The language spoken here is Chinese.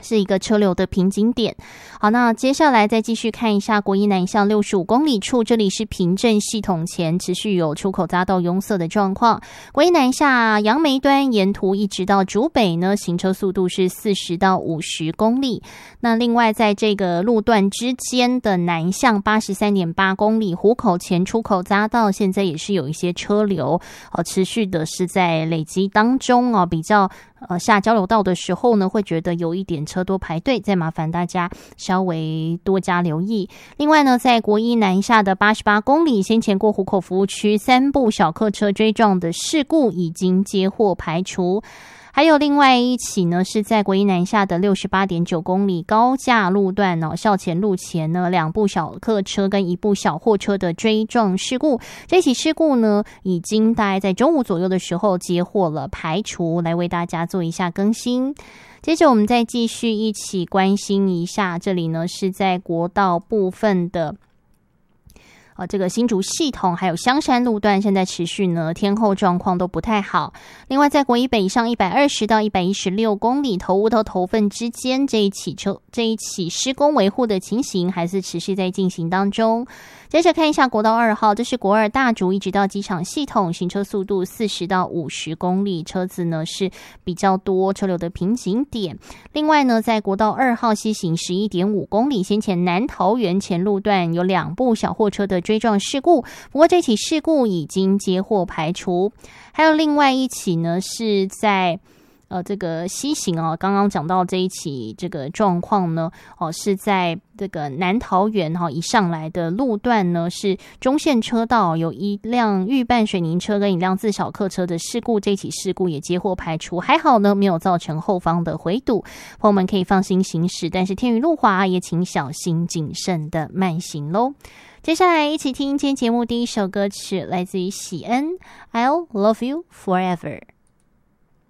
是一个车流的瓶颈点。好，那接下来再继续看一下国一南向65公里处，这里是平镇系统前持续有出口匝道拥塞的状况。国一南下杨梅端沿途一直到竹北呢，行车速度是40到50公里。那另外在这个路段之间的南向83.8公里，湖口前出口匝道现在也是有一些车流持续的是在累积当中比较下交流道的时候呢，会觉得有一点车多排队，再麻烦大家稍微多加留意。另外呢，在国一南下的88公里，先前过湖口服务区3部小客车追撞的事故已经接获排除。还有另外一起呢，是在国一南下的68.9公里高架路段校前路前呢，2部小客车跟1部小货车的追撞事故。这起事故呢，已经大概在中午左右的时候接获了排除，来为大家做一下更新。接着我们再继续一起关心一下，这里呢是在国道部分的这个新竹系统还有香山路段现在持续呢天候状况都不太好。另外在国一北上120到116公里头屋到头份之间，这一起施工维护的情形还是持续在进行当中。接着看一下国道2号，这是国二大竹一直到机场系统，行车速度40到50公里，车子呢是比较多，车流的瓶颈点。另外呢，在国道2号西行11.5公里，先前南桃园前路段有2部小货车的追撞事故，不过这起事故已经接获排除。还有另外一起呢，是在这个西行刚刚讲到这一起这个状况呢是在这个南桃园一上来的路段呢，是中线车道有一辆预拌水泥车跟一辆自小客车的事故，这起事故也接获排除，还好呢没有造成后方的回堵，朋友们可以放心行驶，但是天雨路滑也请小心谨慎的慢行咯。接下来一起听今天节目第一首歌曲，来自于喜恩 I'll Love You Forever。